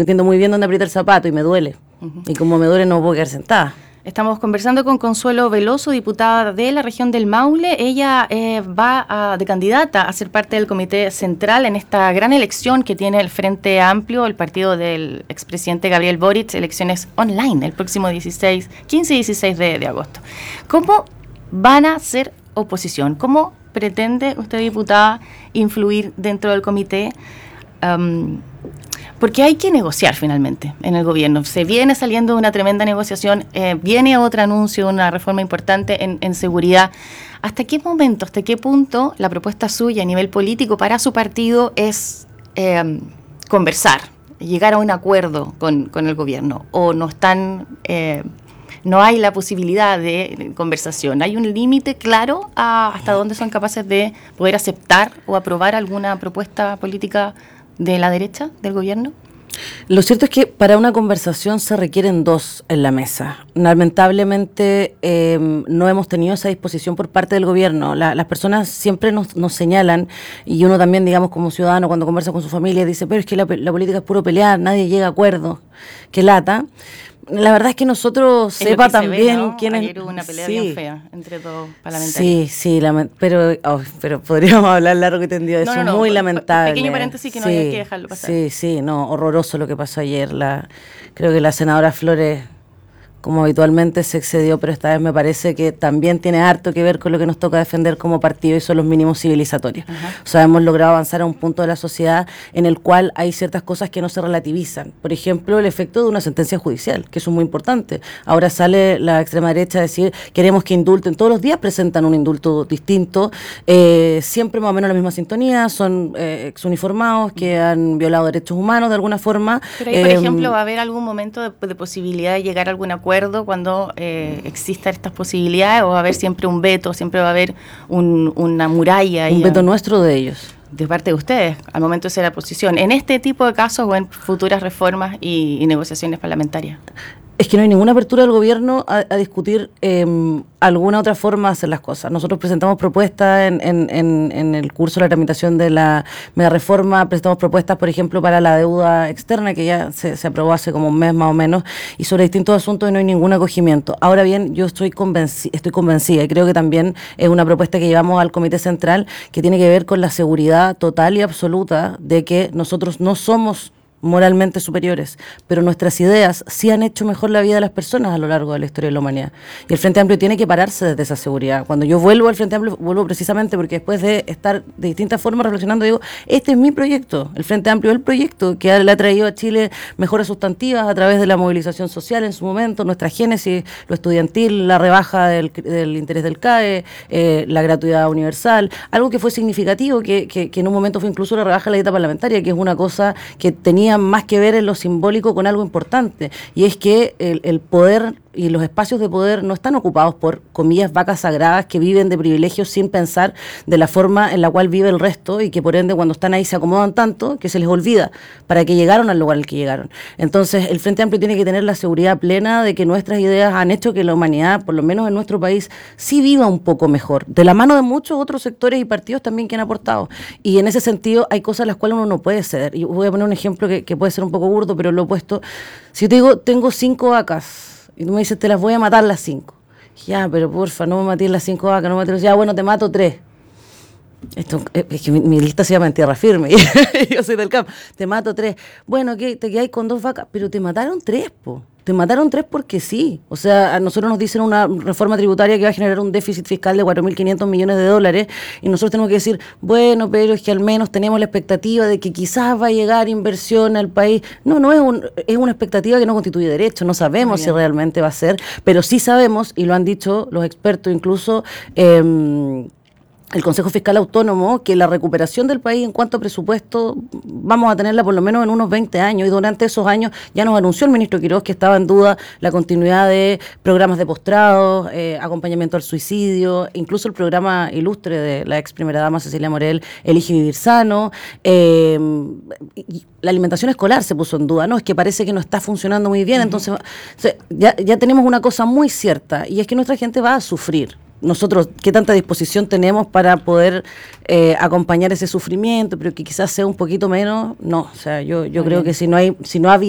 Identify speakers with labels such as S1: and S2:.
S1: porque entiendo muy bien dónde aprieta el zapato y me duele. Y como me duele no puedo quedar sentada.
S2: Estamos conversando con Consuelo Veloso, diputada de la región del Maule. Ella va de candidata a ser parte del comité central en esta gran elección que tiene el Frente Amplio, el partido del expresidente Gabriel Boric, elecciones online el próximo 15 y 16 de agosto. ¿Cómo van a ser oposición? ¿Cómo pretende usted, diputada, influir dentro del comité? Porque hay que negociar finalmente en el gobierno. Se viene saliendo de una tremenda negociación, viene otro anuncio, una reforma importante en seguridad. ¿Hasta qué momento, hasta qué punto la propuesta suya a nivel político para su partido es conversar, llegar a un acuerdo con el gobierno? ¿O no están, no hay la posibilidad de conversación? ¿Hay un límite claro a hasta dónde son capaces de poder aceptar o aprobar alguna propuesta política de la derecha, del gobierno?
S1: Lo cierto es que para una conversación se requieren dos en la mesa. Lamentablemente no hemos tenido esa disposición por parte del gobierno. Las personas siempre nos señalan, y uno también, digamos, como ciudadano, cuando conversa con su familia, dice, pero es que la política es puro pelear, nadie llega a acuerdos. Qué lata. La verdad es que nosotros sepa también
S2: ¿no?
S1: quién es.
S2: Ayer hubo una pelea bien fea entre dos parlamentarios.
S1: Sí, pero podríamos hablar largo y tendido de eso. Muy lamentable.
S2: Pequeño paréntesis que no había que dejarlo pasar.
S1: Sí, horroroso lo que pasó ayer. Creo que la senadora Flores, como habitualmente, se excedió, pero esta vez me parece que también tiene harto que ver con lo que nos toca defender como partido, y son los mínimos civilizatorios. O sea, hemos logrado avanzar a un punto de la sociedad en el cual hay ciertas cosas que no se relativizan. Por ejemplo, el efecto de una sentencia judicial, que eso es muy importante. Ahora sale la extrema derecha a decir, queremos que indulten. Todos los días presentan un indulto distinto, siempre más o menos la misma sintonía, son exuniformados que han violado derechos humanos de alguna forma.
S2: Pero ahí, por ejemplo, ¿va a haber algún momento de posibilidad de llegar a algún acuerdo cuando existan estas posibilidades, o va a haber siempre un veto, siempre va a haber una muralla?
S1: Un veto nuestro de ellos.
S2: De parte de ustedes, al momento de ser la posición, en este tipo de casos o en futuras reformas y negociaciones parlamentarias.
S1: Es que no hay ninguna apertura del gobierno a discutir alguna otra forma de hacer las cosas. Nosotros presentamos propuestas en el curso de la tramitación de la mega reforma, presentamos propuestas, por ejemplo, para la deuda externa, que ya se aprobó hace como un mes más o menos, y sobre distintos asuntos, y no hay ningún acogimiento. Ahora bien, yo estoy convencida, y creo que también es una propuesta que llevamos al Comité Central, que tiene que ver con la seguridad total y absoluta de que nosotros no somos moralmente superiores, pero nuestras ideas sí han hecho mejor la vida de las personas a lo largo de la historia de la humanidad. Y el Frente Amplio tiene que pararse desde esa seguridad. Cuando yo vuelvo al Frente Amplio, vuelvo precisamente porque después de estar de distintas formas reflexionando, digo, este es mi proyecto. El Frente Amplio es el proyecto que le ha traído a Chile mejoras sustantivas a través de la movilización social en su momento, nuestra génesis, lo estudiantil, la rebaja del interés del CAE, la gratuidad universal, algo que fue significativo, que en un momento fue incluso la rebaja de la dieta parlamentaria, que es una cosa que tenía más que ver en lo simbólico con algo importante, y es que el poder y los espacios de poder no están ocupados por, comillas, vacas sagradas que viven de privilegios sin pensar de la forma en la cual vive el resto, y que por ende cuando están ahí se acomodan tanto que se les olvida para qué llegaron al lugar al que llegaron. Entonces el Frente Amplio tiene que tener la seguridad plena de que nuestras ideas han hecho que la humanidad, por lo menos en nuestro país, sí viva un poco mejor, de la mano de muchos otros sectores y partidos también que han aportado, y en ese sentido hay cosas a las cuales uno no puede ceder. Y voy a poner un ejemplo que puede ser un poco burdo, pero lo he puesto. Si yo te digo, tengo 5 vacas, y tú me dices, te las voy a matar las 5. Ya, pero porfa, no me mates las 5 vacas, no me mates. Ya, bueno, te mato 3. Esto, es que mi lista se llama En Tierra Firme. Yo soy del campo. Te mato 3. Bueno, ¿qué? Te quedáis con 2 vacas, pero te mataron 3, po. Te mataron 3 porque sí. O sea, a nosotros nos dicen una reforma tributaria que va a generar un déficit fiscal de 4.500 millones de dólares, y nosotros tenemos que decir, bueno, pero es que al menos tenemos la expectativa de que quizás va a llegar inversión al país. No es una expectativa que no constituye derecho. No sabemos si realmente va a ser, pero sí sabemos, y lo han dicho los expertos, incluso el Consejo Fiscal Autónomo, que la recuperación del país en cuanto a presupuesto vamos a tenerla por lo menos en unos 20 años, y durante esos años ya nos anunció el ministro Quiroz que estaba en duda la continuidad de programas de postrados, acompañamiento al suicidio, incluso el programa ilustre de la ex primera dama Cecilia Morel, Elige Vivir Sano, la alimentación escolar se puso en duda, ¿no? Es que parece que no está funcionando muy bien, entonces ya tenemos una cosa muy cierta, y es que nuestra gente va a sufrir. Nosotros, ¿qué tanta disposición tenemos para poder acompañar ese sufrimiento, pero que quizás sea un poquito menos? No, o sea, yo creo que si no había